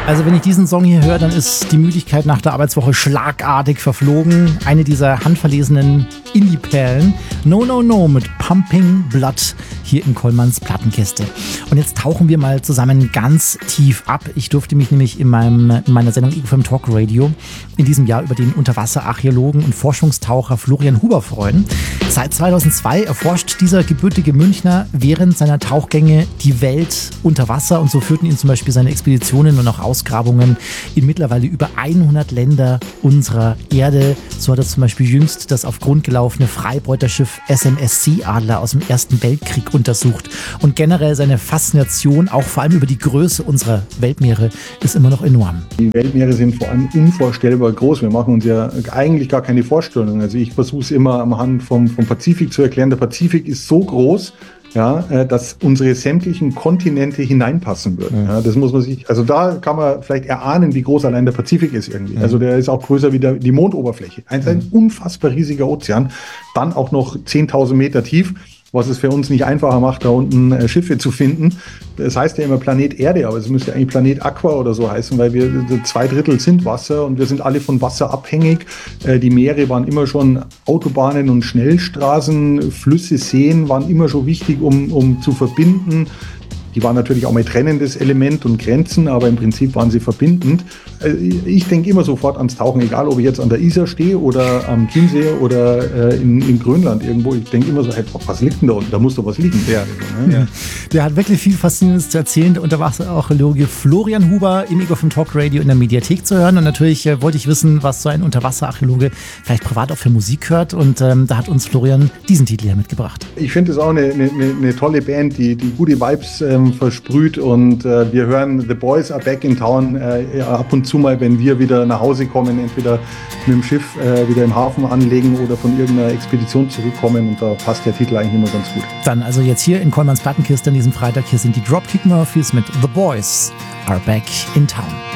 Also wenn ich diesen Song hier höre, dann ist die Müdigkeit nach der Arbeitswoche schlagartig verflogen. Eine dieser handverlesenen Indie-Perlen. No, no, no mit Pumping Blood hier in Kollmanns Plattenkiste. Und jetzt tauchen wir mal zusammen ganz tief ab. Ich durfte mich nämlich in meiner Sendung Ecofilm Talk Radio in diesem Jahr über den Unterwasserarchäologen und Forschungstaucher Florian Huber freuen. Seit 2002 erforscht dieser gebürtige Münchner während seiner Tauchgänge die Welt unter Wasser und so führten ihn zum Beispiel seine Expeditionen und auch Ausgrabungen in mittlerweile über 100 Länder unserer Erde. So hat er zum Beispiel jüngst das auf Grund gelaufene Freibeuterschiff SMS Sea Adler aus dem Ersten Weltkrieg untersucht. Und generell seine Faszination, auch vor allem über die Größe unserer Weltmeere, ist immer noch enorm. Die Weltmeere sind vor allem unvorstellbar groß. Wir machen uns ja eigentlich gar keine Vorstellung. Also ich versuche es immer am Hand vom Pazifik zu erklären. Der Pazifik ist so groß, ja, dass unsere sämtlichen Kontinente hineinpassen würden. Ja, das muss man sich, also da kann man vielleicht erahnen, wie groß allein der Pazifik ist irgendwie. Also der ist auch größer wie die Mondoberfläche. Ein unfassbar riesiger Ozean, dann auch noch 10.000 Meter tief, was es für uns nicht einfacher macht, da unten Schiffe zu finden. Das heißt ja immer Planet Erde, aber es müsste eigentlich Planet Aqua oder so heißen, weil wir 2/3 sind Wasser und wir sind alle von Wasser abhängig. Die Meere waren immer schon Autobahnen und Schnellstraßen, Flüsse, Seen waren immer schon wichtig, um zu verbinden. Die waren natürlich auch mal trennendes Element und Grenzen, aber im Prinzip waren sie verbindend. Ich denke immer sofort ans Tauchen, egal ob ich jetzt an der Isar stehe oder am Chiemsee oder in Grönland irgendwo. Ich denke immer so, hey, was liegt denn da unten? Da muss doch was liegen. Ja. Der hat wirklich viel Faszinierendes zu erzählen, der Unterwasserarchäologe Florian Huber im Ecofilm Talk Radio in der Mediathek zu hören. Und natürlich wollte ich wissen, was so ein Unterwasserarchäologe vielleicht privat auch für Musik hört. Und da hat uns Florian diesen Titel hier mitgebracht. Ich finde es auch eine tolle Band, die gute Vibes versprüht und wir hören The Boys Are Back in Town ab und zu mal, wenn wir wieder nach Hause kommen, entweder mit dem Schiff wieder im Hafen anlegen oder von irgendeiner Expedition zurückkommen und da passt der Titel eigentlich immer ganz gut. Dann also jetzt hier in Kollmanns Plattenkiste an diesem Freitag, hier sind die Dropkick Murphys mit The Boys Are Back in Town.